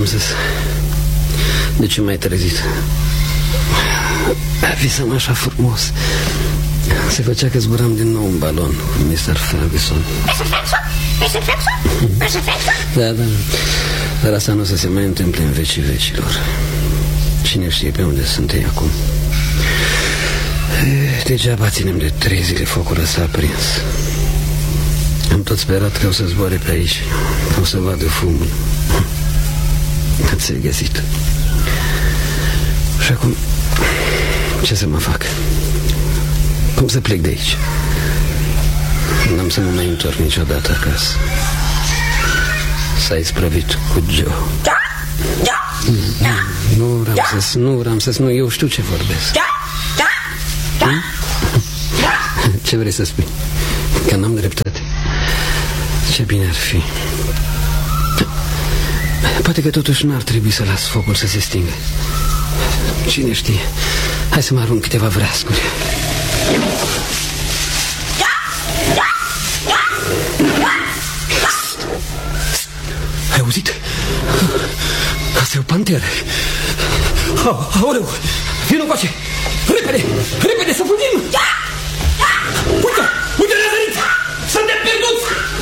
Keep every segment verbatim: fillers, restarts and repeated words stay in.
Ramses, de ce m-ai trezit? Visam așa frumos. Se făcea că zburam din nou un balon cu mister Ferguson. mister Ferguson? mister Ferguson? mister Ferguson? Da, da. Dar asta nu o să se mai întâmple în vecii vecilor. Cine știe pe unde sunt ei acum? Degeaba ținem de trei zile focul ăsta aprins. Am tot sperat că o să zboare pe aici, că o să vadă fumul. Ți-ai găsit. Și acum, ce să mă fac? Cum să plec de aici? N-am să mă mai întorc niciodată acasă. S-a isprăvit cu Joe. Da, da, da. Nu, Ramses, nu, Ramses, nu, eu știu ce vorbesc. Da, da, da. Ce vrei să spui? Că n-am dreptate? Ce bine ar fi. Poate că totuși n-ar trebui să las focul să se stingă. Cine știe? Hai să mă arunc câteva vreascuri. Ai auzit? Asta e o panteră. Aoleu, vino încoace. Repede, repede să fugim. Uite, uite, ne-a zărit. Suntem pierduți.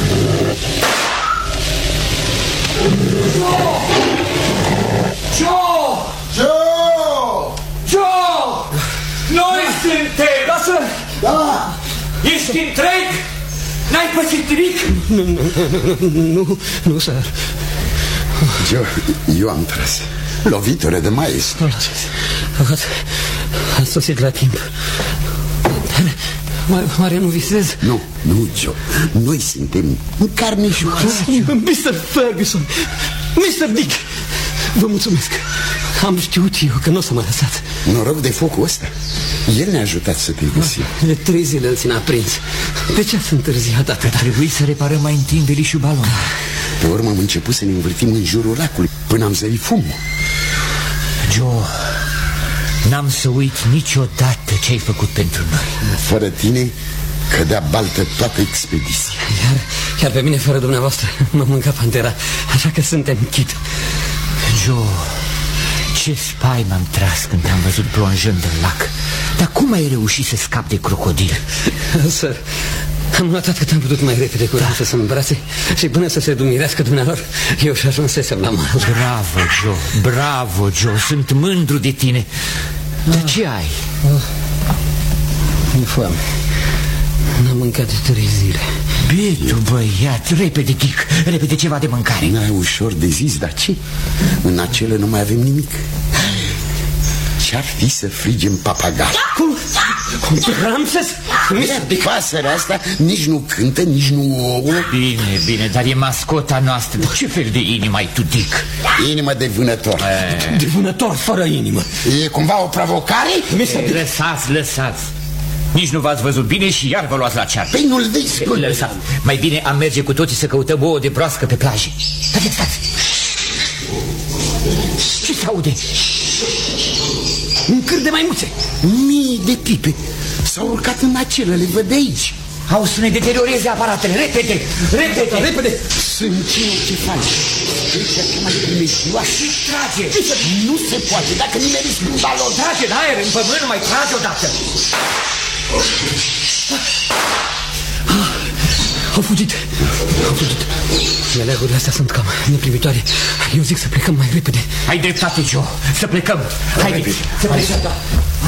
Joe! Joe! Joe! Noi suntem! Lasă! Da! Ești întreg? N-ai pățit nimic? Nu, nu, nu, nu, sar. Joe, eu am tras. Lovitule de maestru. Am sosit la timp. Oare nu visez? Nu, nu, Joe. Noi suntem în carne și oase. mister Ferguson, mister Dick, vă mulțumesc. Am știut eu că nu o să mă lăsați. Noroc de focul ăsta. El ne-a ajutat să te găsim. De trei zile îl țin aprins. De ce ați întârziat atât? A trebuit să reparăm mai întâi învelișul balon. Pe urmă am început să ne învârtim în jurul lacului până am zărit fumul. Joe, n-am să uit niciodată ce ai făcut pentru noi. Fără tine cădea baltă toată expediția. Iar, iar pe mine fără dumneavoastră mă mânca pantera. Așa că suntem chit. Joe, ce spaimă am tras când te-am văzut plonjând în lac. Dar cum ai reușit să scapi de crocodil? Sir, am notat cât am putut mai repede cu Ramses în brațe și până să se dumirească dumnealor, eu și ajunsesem la mal. Bravo, Joe, bravo, Joe, sunt mândru de tine. Dar ce ai? Mi-e foame. N-am mâncat de trei zile. Bietul băiat, repede, Dick, repede ceva de mâncare. N-ai ușor de zis, dar ce? În acele nu mai avem nimic. Ce-ar fi să frigem papagali? Cum? Cum? Ramses? De pasărea asta nici nu cântă, nici nu ouă. Bine, bine, dar e mascota noastră. De ce fel de inimă ai tu, Dick? Inimă de vânător. E... De vânător fără inimă. E cumva o provocare? E, lăsați, lăsați. Nici nu v-ați văzut bine și iar vă luați la cear. Păi nu-l vezi, spune. Lăsați. Mai bine am merge cu toții să căutăm ouă de broască pe plajă. Stați, stați. Ce se aude? Un câr de maimuțe. Mii de pipe s-au urcat în acelă, le văd de aici. Au să ne deterioreze aparatele, repede, repede, repede. Sunt cine ce faci. Ăștia ce mai primejdioasă. Și trage. Nu se poate, dacă nimeriți un balon. Trage în aer, în pământ, nu mai trage odată. Au fugit. Au fugit. Meleagurile astea sunt cam neprivitoare. Eu zic să plecăm mai repede. Ai dreptate, Joe, să plecăm. Haide, să plecăm.